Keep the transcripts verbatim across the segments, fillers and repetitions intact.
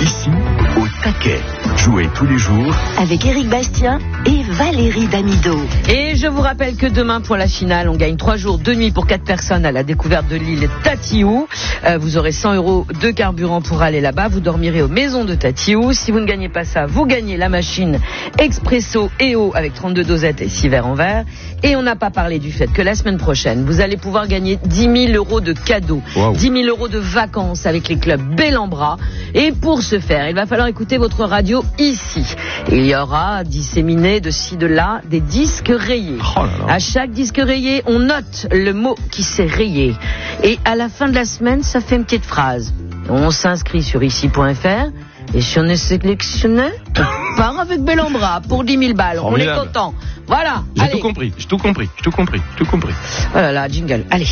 Ici, au taquet. Jouez tous les jours avec Éric Bastien et Valérie Damido. Et je vous rappelle que demain, pour la finale, on gagne trois jours, deux nuits pour quatre personnes à la découverte de l'île Tatiou. Euh, vous aurez cent euros de carburant pour aller là-bas. Vous dormirez aux maisons de Tatiou. Si vous ne gagnez pas ça, vous gagnez la machine Expresso E O avec trente-deux dosettes et six verres en verre. Et on n'a pas parlé du fait que la semaine prochaine, vous allez pouvoir gagner dix mille euros de cadeaux, wow. dix mille euros de vacances avec les clubs Bel-en-Bras. Et pour ce faire, il va falloir écouter votre radio ici. Il y aura disséminé de ci, de là, des disques rayés. Oh là là. À chaque disque rayé, on note le mot qui s'est rayé. Et à la fin de la semaine, ça fait une petite phrase. On s'inscrit sur ici point f r. Et si on est sélectionné, on part avec Bel-en-Bras pour dix mille balles. Formidable. On est content. Voilà. J'ai allez. tout compris, j'ai tout compris, j'ai tout compris, tout compris. Oh là là, jingle. Allez.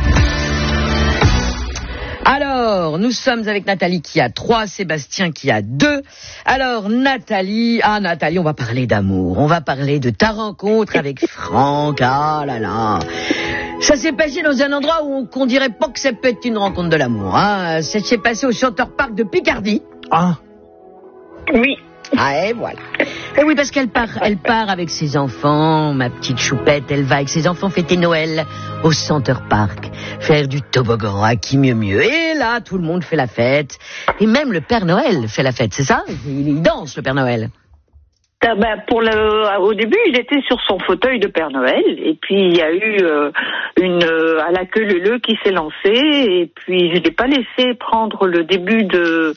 Alors, nous sommes avec Nathalie qui a trois, Sébastien qui a deux. Alors, Nathalie, ah Nathalie, on va parler d'amour. On va parler de ta rencontre avec Franck. Ah là là. Ça s'est passé dans un endroit où on dirait pas que ça peut être une rencontre de l'amour. Hein. Ça s'est passé au Center Park de Picardie. Ah. Oui. Ah, et voilà. Et oui, parce qu'elle part, elle part avec ses enfants, ma petite choupette, elle va avec ses enfants fêter Noël au Center Park, faire du toboggan, à qui mieux mieux. Et là, tout le monde fait la fête. Et même le Père Noël fait la fête, c'est ça ? Il, il danse, le Père Noël. Ah ben, pour le, au début, il était sur son fauteuil de Père Noël, et puis il y a eu euh, une euh, à la queue leu-leu qui s'est lancée, et puis je l'ai pas laissé prendre le début de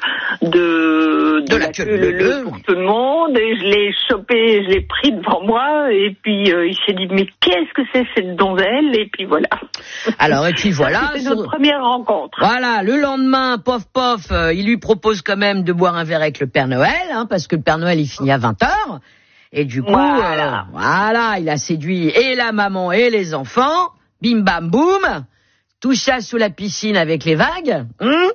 de, de, de la, la queue leu-leu pour tout le monde, et je l'ai chopé, je l'ai pris devant moi, et puis euh, il s'est dit mais qu'est-ce que c'est cette donzelle, et puis voilà. Alors et puis voilà. C'était notre première rencontre. Voilà, le lendemain, pof pof, euh, il lui propose quand même de boire un verre avec le Père Noël, hein, parce que le Père Noël il finit à vingt heures. Et du coup, voilà. Euh, voilà, il a séduit et la maman et les enfants. Bim bam boum. Tout ça sous la piscine avec les vagues. Hum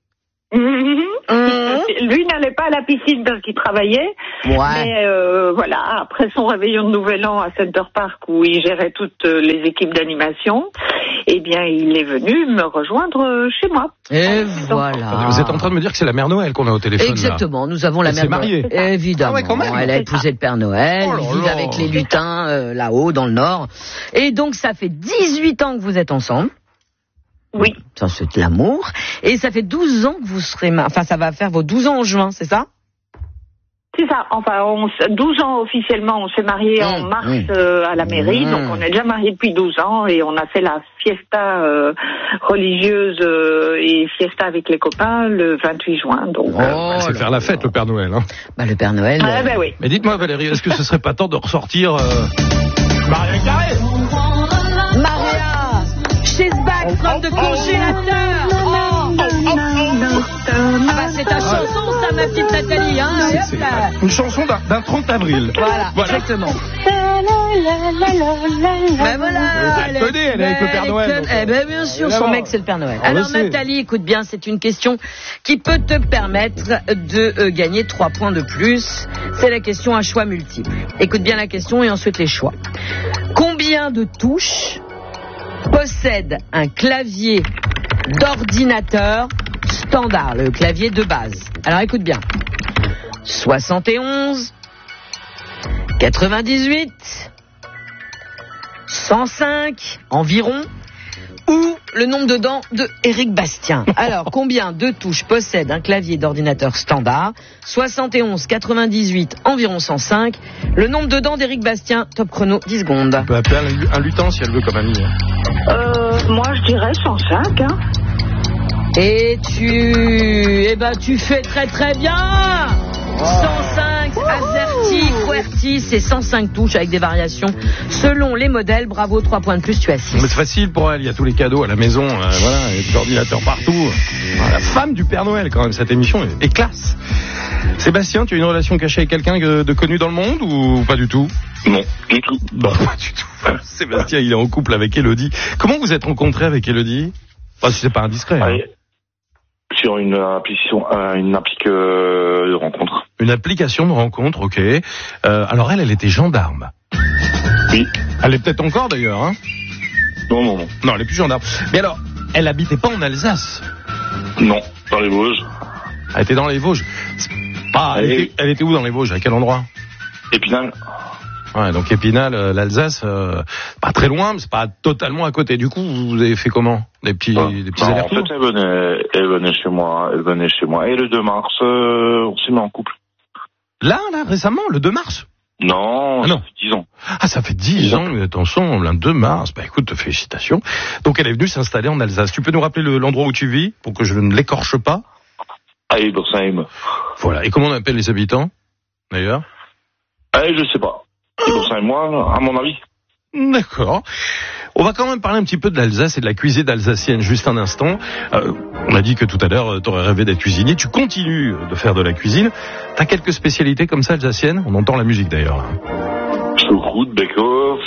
Mmh. Mmh. Lui n'allait pas à la piscine parce qu'il travaillait. Ouais. Mais euh, voilà, après son réveillon de Nouvel An à Center Park où il gérait toutes les équipes d'animation, eh bien il est venu me rejoindre chez moi. Et voilà. Vous êtes en train de me dire que c'est la mère Noël qu'on a au téléphone. Exactement, là. nous avons la Elle mère s'est mariée. Noël. Évidemment. Ah ouais, quand même. Elle a épousé le Père Noël, oh là ils vivent là. avec les lutins euh, là-haut dans le nord. Et donc ça fait dix-huit ans que vous êtes ensemble. Oui. Ça, c'est de l'amour. Et ça fait douze ans que vous serez... Ma... Enfin, ça va faire vos douze ans en juin, c'est ça ? C'est ça. Enfin, on, douze ans officiellement. On s'est mariés mmh, en mars mmh. euh, à la mairie. Mmh. Donc, on est déjà mariés depuis douze ans. Et on a fait la fiesta euh, religieuse euh, et fiesta avec les copains le vingt-huit juin. Donc, oh, euh, c'est faire la fête, le Père Noël. Hein. Bah, le Père Noël... Ah, euh... bah, oui. Mais dites-moi, Valérie, est-ce que ce serait pas temps de ressortir... Euh... Maria Carré Maria She's back from the congélateur. Oh, oh, oh, oh. Ah bah c'est ta chanson ça ma petite Nathalie hein. C'est, c'est une chanson d'un, d'un trente avril. Voilà, voilà. Exactement. Ben voilà. Elle connaît, elle est avec le Père Noël. Eh ben bien sûr, son mec c'est le Père Noël. Alors Nathalie, écoute bien, c'est une question qui peut te permettre de euh, gagner trois points de plus. C'est la question à choix multiples. Écoute bien la question et ensuite les choix. Combien de touches possède un clavier d'ordinateur standard, le clavier de base? Alors écoute bien. soixante et onze, quatre-vingt-dix-huit, cent cinq environ, ou le nombre de dents de Éric Bastien. Alors, combien de touches possède un clavier d'ordinateur standard? soixante et onze, quatre-vingt-dix-huit, environ cent cinq. Le nombre de dents d'Éric Bastien, top chrono, dix secondes. On peut appeler un lutin si elle veut comme ami. Euh, moi, je dirais cent cinq, hein. Et tu... Eh ben, tu fais très très bien. cent cinq, Azerty, QWERTY, c'est cent cinq touches avec des variations selon les modèles. Bravo, trois points de plus, tu as six. Mais c'est facile pour elle, il y a tous les cadeaux à la maison, euh, voilà, il y a des ordinateurs partout. Ah, la femme du Père Noël, quand même, cette émission est, est classe. Sébastien, tu as une relation cachée avec quelqu'un de, de connu dans le monde ou pas du tout? Non, du tout. Bon, pas du tout. Sébastien, il est en couple avec Élodie. Comment vous êtes rencontrés avec Élodie? Enfin, si c'est pas indiscret. Hein. Sur une application, une application de rencontre. Une application de rencontre, ok. Euh, alors elle, elle était gendarme. Oui. Elle est peut-être encore d'ailleurs, hein? Non, non, non. Non, elle est plus gendarme. Mais alors, elle habitait pas en Alsace? Non, dans les Vosges. Elle était dans les Vosges. C'est Pas, elle, était, elle était où dans les Vosges? À quel endroit? Épinal. Ouais, donc Épinal, euh, l'Alsace, euh, pas très loin, mais c'est pas totalement à côté. Du coup, vous avez fait comment? Des petits, Ah. des petits Non, en allers-retours? fait, elle venait, elle venait chez moi, elle venait chez moi. Et le deux mars, euh, on s'est mis en couple. Là, là, récemment, le deux mars? Non, Ah ça non. fait dix ans. Ah, ça fait dix ans que vous êtes ensemble, le deux mars. Bah écoute, félicitations. Donc elle est venue s'installer en Alsace. Tu peux nous rappeler le- l'endroit où tu vis, pour que je ne l'écorche pas? À Ebersheim. Voilà. Et comment on appelle les habitants, d'ailleurs? Eh, je sais pas. Ebersheim, moi, à mon avis. D'accord. On va quand même parler un petit peu de l'Alsace et de la cuisine alsacienne juste un instant. Euh, on a dit que tout à l'heure, tu aurais rêvé d'être cuisinier. Tu continues de faire de la cuisine. T'as quelques spécialités comme ça alsaciennes? On entend la musique d'ailleurs. Là. Choucroute, bake-off.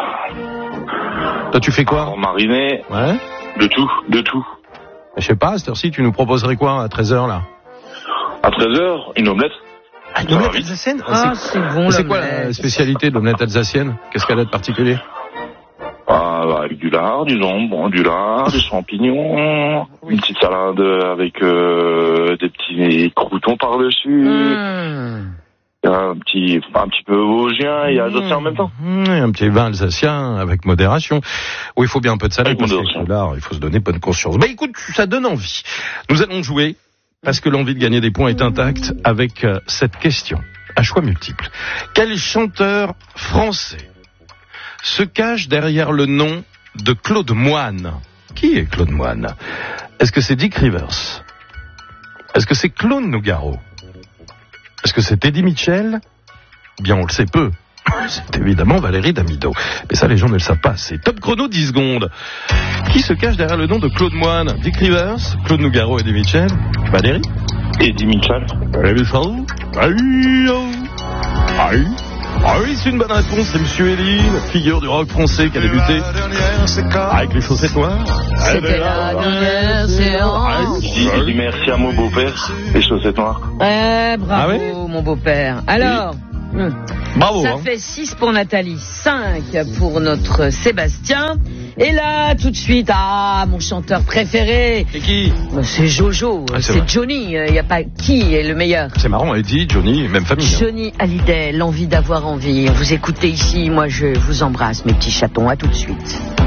Toi, tu fais quoi? En mariné. Ouais. De tout, de tout. Je sais pas, à cette heure-ci, tu nous proposerais quoi à treize heures là? À treize heures, une omelette. Ah, une Ça va omelette vite. alsacienne? Ah, c'est bon, C'est quoi la l'omelette. spécialité de l'omelette alsacienne? Qu'est-ce qu'elle a de particulier? Ah, avec du lard, du jambon, du lard, des champignons, une petite salade avec euh, des petits croutons par-dessus, Mmh. un petit, un petit peu vosgien et alsacien en même temps. Mmh, un petit vin alsacien avec modération. Oui, il faut bien un peu de salade Avec parce que modération. le lard, il faut se donner bonne conscience. Bah écoute, ça donne envie. Nous allons jouer parce que l'envie de gagner des points est intacte avec euh, cette question à choix multiples. Quel chanteur français se cache derrière le nom de Claude Moine? Qui est Claude Moine? Est-ce que c'est Dick Rivers? Est-ce que c'est Claude Nougaro? Est-ce que c'est Eddie Mitchell? Bien, on le sait peu. C'est évidemment Valérie Damido. Mais ça, les gens ne le savent pas. C'est Top Chrono, dix secondes. Qui se cache derrière le nom de Claude Moine? Dick Rivers, Claude Nougaro, Eddie Mitchell? Valérie? Eddie Mitchell. Aïe, aïe. Ah oui, c'est une bonne réponse, c'est Monsieur Elie, la figure du rock français qui a débuté avec les chaussettes noires. C'était la dernière séance. Je dis, je dis merci à mon beau-père, les chaussettes noires. Eh, bravo, Ah ouais mon beau-père. Alors, hum, Bravo, ça hein. fait six pour Nathalie, cinq pour notre Sébastien. Et là, tout de suite, ah, mon chanteur préféré, C'est qui? c'est Jojo, Ah, c'est c'est vrai. Johnny. Il n'y a pas qui est le meilleur. C'est marrant, Eddie, Johnny, même famille. hein. Johnny Hallyday, l'envie d'avoir envie. Vous écoutez ici, moi je vous embrasse, mes petits chatons. À tout de suite.